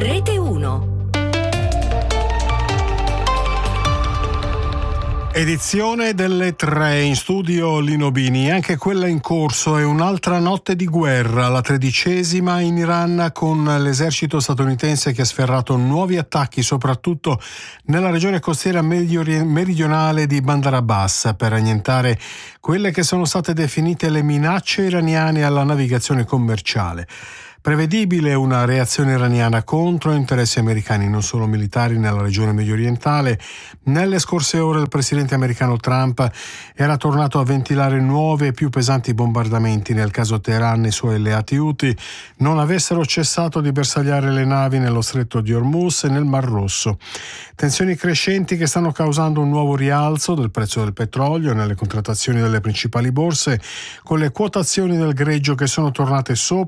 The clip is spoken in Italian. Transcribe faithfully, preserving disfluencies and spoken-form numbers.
Rete uno. Edizione delle tre, in studio Lino Bini. Anche quella in corso è un'altra notte di guerra, la tredicesima in Iran, con l'esercito statunitense che ha sferrato nuovi attacchi soprattutto nella regione costiera meridionale di Bandar Abbas per annientare quelle che sono state definite le minacce iraniane alla navigazione commerciale. Prevedibile una reazione iraniana contro interessi americani, non solo militari, nella regione mediorientale. Nelle scorse ore il presidente americano Trump era tornato a ventilare nuovi e più pesanti bombardamenti nel caso Teheran e i suoi alleati Houthi non avessero cessato di bersagliare le navi nello stretto di Hormuz e nel Mar Rosso. Tensioni crescenti che stanno causando un nuovo rialzo del prezzo del petrolio nelle contrattazioni delle principali borse, con le quotazioni del greggio che sono tornate sopra